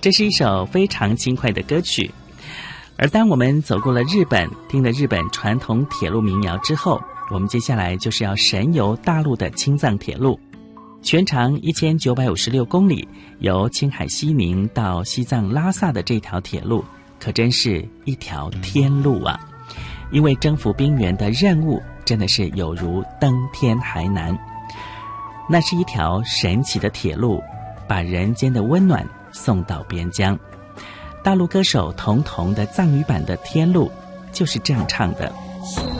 这是一首非常轻快的歌曲。而当我们走过了日本，听了日本传统铁路民谣之后，我们接下来就是要神游大陆的青藏铁路。全长1956公里，由青海西宁到西藏拉萨的这条铁路，可真是一条天路啊！因为征服冰原的任务真的是有如登天还难。那是一条神奇的铁路，把人间的温暖送到边疆。大陆歌手童童的藏语版的《天路》就是这样唱的。